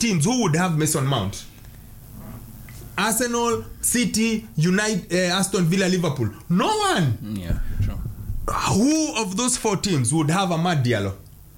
teams who would have Mason Mount? Arsenal, City, United, Aston Villa, Liverpool. No one. Yeah, true. Who of those 4 teams would have Amad Diallo?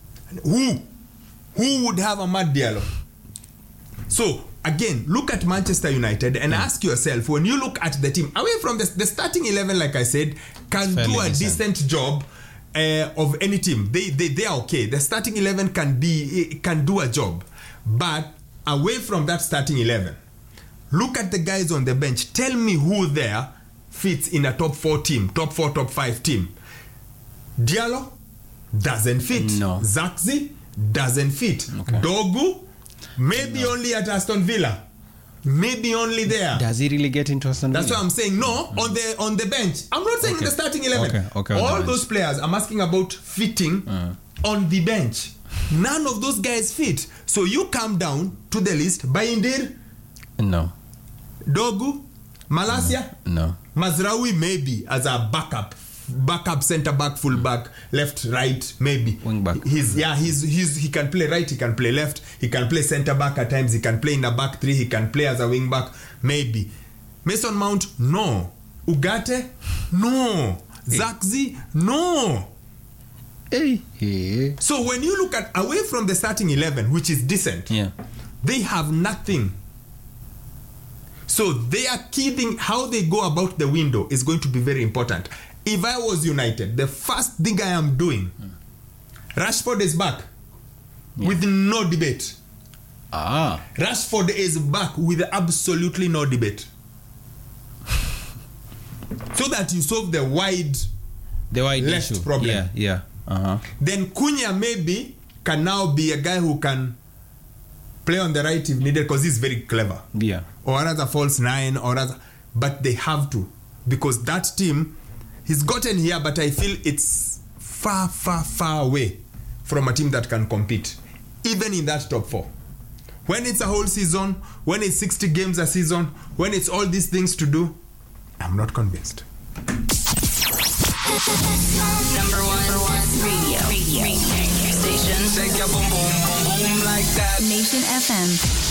Who would have Amad Diallo? So, again, look at Manchester United and ask yourself, when you look at the team, away from the starting 11, like I said, can do a decent job of any team. They are okay. The starting 11 can do a job. But away from that starting 11, look at the guys on the bench. Tell me who there fits in a top 4 team, top 4, top 5 team. Diallo doesn't fit. No. Zakzi doesn't fit. Okay. Dogu, maybe only at Aston Villa. Maybe only there. Does he really get into Aston Villa? That's what I'm saying. No, on the bench. I'm not saying in the starting 11. Okay, all those players, I'm asking about fitting on the bench. None of those guys fit. So you come down to the list. Bayindir? No. Dogu? Malasia? No. Mazraoui maybe as a backup centre back, full back, left, right, maybe. Wing back. He can play right, he can play left, he can play centre back at times, he can play in the back 3, he can play as a wing back, maybe. Mason Mount, no. Ugarte, no. Zakzi, no. Hey. So when you look at away from the starting 11, which is decent, they have nothing. So their key thing, how they go about the window, is going to be very important. If I was United, the first thing I am doing, Rashford is back with no debate. Rashford is back with absolutely no debate. So that you solve the wide left issue. problem. Then Cunha maybe can now be a guy who can play on the right if needed, because he's very clever. Or as a false 9, but they have to, because that team, he's gotten here, but I feel it's far, far, far away from a team that can compete, even in that top 4. When it's a whole season, when it's 60 games a season, when it's all these things to do, I'm not convinced. Number one radio station. Shake your boom boom boom boom like that. Nation FM.